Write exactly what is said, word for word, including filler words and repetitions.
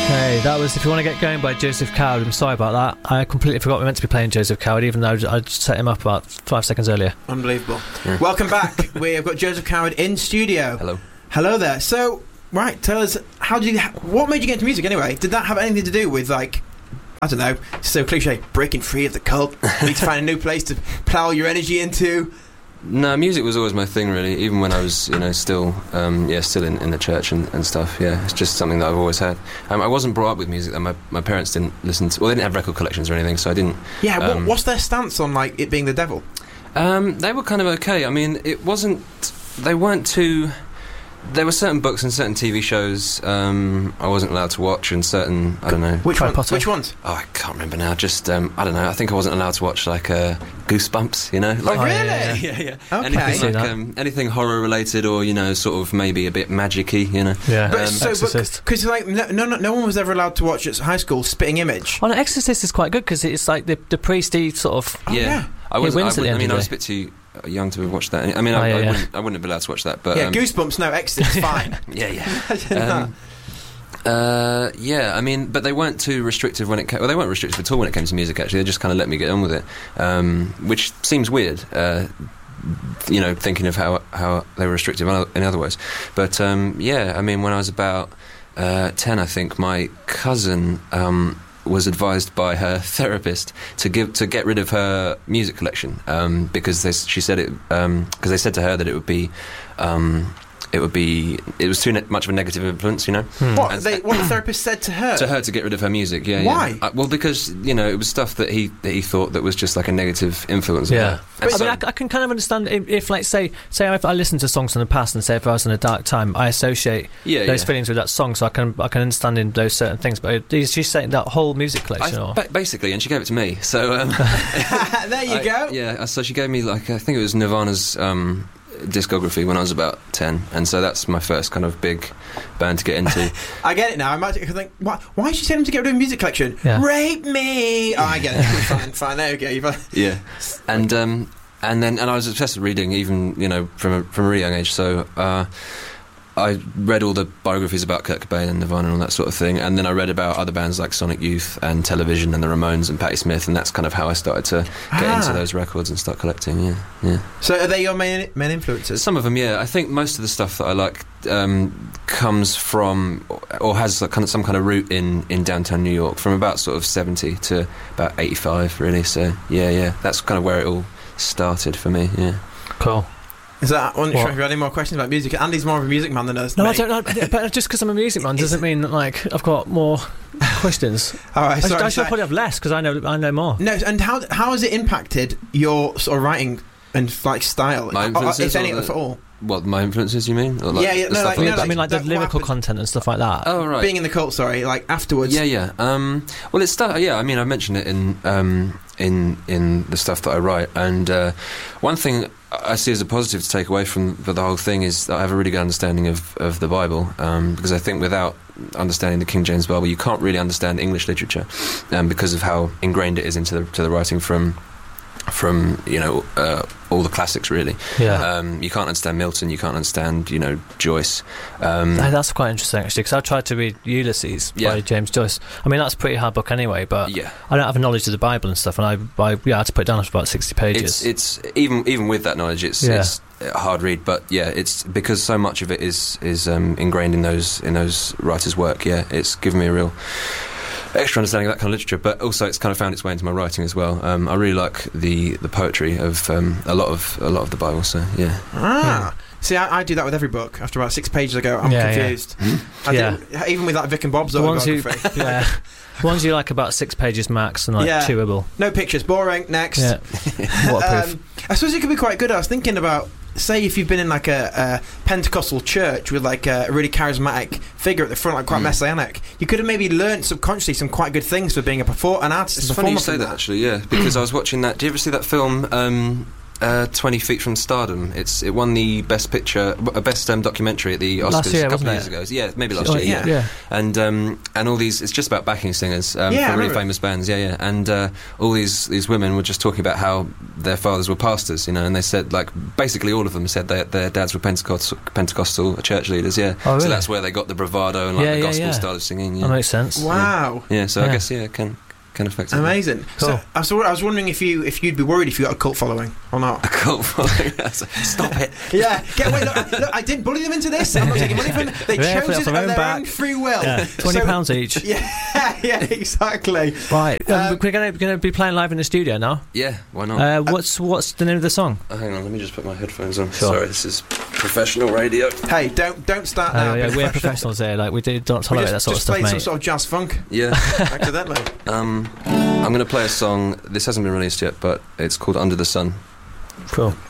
Hey, that was If You Want to Get Going by Joseph Coward. I'm sorry about that. I completely forgot we were meant to be playing Joseph Coward, even though I just set him up about five seconds earlier. Unbelievable. Yeah. Welcome back. We have got Joseph Coward in studio. Hello. Hello there. So, right, tell us, how did you, what made you get into music anyway? Did that have anything to do with, like, I don't know, so cliche, breaking free of the cult, need to find a new place to plough your energy into? No, music was always my thing, really. Even when I was, you know, still, um, yeah, still in, in the church and, and stuff. Yeah, it's just something that I've always had. Um, I wasn't brought up with music. My my parents didn't listen to. Well, they didn't have record collections or anything, so I didn't. Yeah. Um, what, what's their stance on like it being the devil? Um, they were kind of okay. I mean, it wasn't. They weren't too. There were certain books and certain T V shows um, I wasn't allowed to watch, and certain I don't know. Which Harry one, Potter. Which ones? Oh, I can't remember now. Just um, I don't know. I think I wasn't allowed to watch like uh, Goosebumps. You know, like Oh, really? yeah, yeah, yeah. Okay. Anything like that. um, anything horror related, or you know, sort of maybe a bit magic-y, you know. Yeah, But Um, so, Exorcist. because like no, no, no, no one was ever allowed to watch at high school Spitting Image. Well, no, Exorcist is quite good because it's like the, the priesty sort of... Oh, yeah. yeah. I was. It I, wins at the wouldn't- I end mean, of I the was a bit too young to have watched that. I mean, Oh, I, yeah, I, yeah. wouldn't, I wouldn't have been allowed to watch that. But Yeah, um, Goosebumps, no, Exorcist, fine. yeah, yeah. Imagine that. Um, uh, yeah, I mean, but they weren't too restrictive when it came. Well, they weren't restrictive at all when it came to music. Actually, they just kind of let me get on with it, um, which seems weird. Uh, you know, thinking of how how they were restrictive in other- in other ways. But um, yeah, I mean, when I was about uh, ten, I think my cousin. Um, was advised by her therapist to give to get rid of her music collection um, because they, she said it because um, they said to her that it would be um, it would be it was too ne- much of a negative influence, you know. What And- they, what the therapist said to her? to her to get rid of her music, yeah. Why? Yeah. Uh, well, because you know it was stuff that he that he thought that was just like a negative influence. Yeah. on her. And I so- mean, I, I can kind of understand if, if like, say, say if I listen to songs from the past and say if I was in a dark time, I associate yeah, those yeah. feelings with that song, so I can I can understand in those certain things. But is she saying that whole music collection? I, or? ba- basically, and she gave it to me. So um, There you I- go. Yeah, so she gave me like I think it was Nirvana's um, discography when I was about ten, and so that's my first kind of big band to get into. I get it now. I might think, why, why is she telling him to get rid of a music collection? Yeah. Rape me! Oh, I get it. fine, fine. There we go. You've, Yeah, and um, and then and I was obsessed with reading, even you know from a, from a really young age. So uh, I read all the biographies about Kurt Cobain and Nirvana and all that sort of thing, and then I read about other bands like Sonic Youth and Television and the Ramones and Patti Smith, and that's kind of how I started to get Ah. into those records and start collecting. Yeah, yeah. so are they your main main influences? Some of them, yeah. I think most of the stuff that I like um, comes from or has like kind of some kind of root in, in downtown New York, from about sort of seventy to about eighty-five, really. So yeah, yeah, that's kind of where it all started for me. Yeah. Cool. Is that? I wasn't sure What? if you had any more questions about music. Andy's more of a music man than us. No, I mate. don't know. But just because I'm a music man doesn't mean that like I've got more questions. All right, I, should, sorry. I should sorry. probably have less because I know I know more. No, and how how has it impacted your sort of writing and like style, My Or- or influences if any or at the- all? What, my influences, you mean? Or like Yeah, yeah, the no, stuff like- I no, like- I mean, like the that- what lyrical happened- content and stuff like that. Oh, right. Being in the cult, sorry, like afterwards. Yeah, yeah. Um, well, it's stuff. Yeah, I mean, I mentioned it in um, in in the stuff that I write, and uh, one thing I see as a positive to take away from the whole thing is that I have a really good understanding of, of the Bible, um, because I think without understanding the King James Bible, you can't really understand English literature, um, because of how ingrained it is into the to the writing from from you know uh, all the classics, really. Yeah. Um, you can't understand Milton, you can't understand you know Joyce. Um, No, that's quite interesting actually, because I tried to read Ulysses Yeah. by James Joyce. I mean, that's a pretty hard book anyway, but yeah. I don't have a knowledge of the Bible and stuff, and I, I yeah, I had to put it down after about sixty pages. It's it's even even with that knowledge, it's Yeah. it's a hard read. But yeah, it's because so much of it is is um, ingrained in those in those writers' work. Yeah, it's given me a real extra understanding of that kind of literature. But also, it's kind of found its way into my writing as well. Um, I really like the the poetry of um, a lot of a lot of the Bible. So yeah, Ah. See, I, I do that with every book. After about six pages ago, I'm Yeah, yeah. confused. I Yeah. do, even with like Vic and Bob's the ones who, autobiography. yeah, the ones you like about six pages max and like Yeah. chewable. No pictures, boring. Next. Yeah, waterproof. Um, I suppose it could be quite good. I was thinking about, say, if you've been in like a, a Pentecostal church with like a really charismatic figure at the front, like quite Mm. messianic, you could have maybe learnt subconsciously some quite good things for being a perfor- an artist. it's and funny you performer say from that actually. Yeah, because I was watching that. Do you ever see that film? Um, Uh, Twenty Feet from Stardom. It's it won the best picture, uh, best um, documentary at the Oscars Last year, a couple wasn't of years it? ago. Yeah, maybe last Oh, year. yeah. Yeah, yeah. and um, and all these. It's just about backing singers um, Yeah, I for really remember. famous bands. Yeah, yeah. And uh, all these these women were just talking about how their fathers were pastors, you know, and they said like basically all of them said that their dads were Pentecostal, Pentecostal church leaders. Yeah, Oh, really? so that's where they got the bravado and like Yeah, the yeah, gospel yeah. style of singing. That Yeah, makes sense. Wow. yeah. So I Yeah. guess yeah, it can can affect it. Amazing. Cool. So, I was, I was wondering if you if you'd be worried if you got a cult following or not. A cult following. Stop it. Yeah, get away. Look, look, I didn't bully them into this. I'm not taking money from them. They Yeah, chose off it their of own their back. own free will. Yeah. twenty So- pounds each. Yeah, yeah, exactly. Right. Um, Um, we're going to be playing live in the studio now. Yeah, why not? Uh, what's what's the name of the song? Oh, hang on, let me just put my headphones on. Sure. Sorry, this is professional radio. Hey, don't don't start now. Oh, yeah, Be we're professional. professionals here. Like we do, don't We tolerate just, that sort just of played stuff, some mate. sort of jazz funk Yeah. accidentally. um, I'm going to play a song. This hasn't been released yet, but it's called Under the Sun. Cool.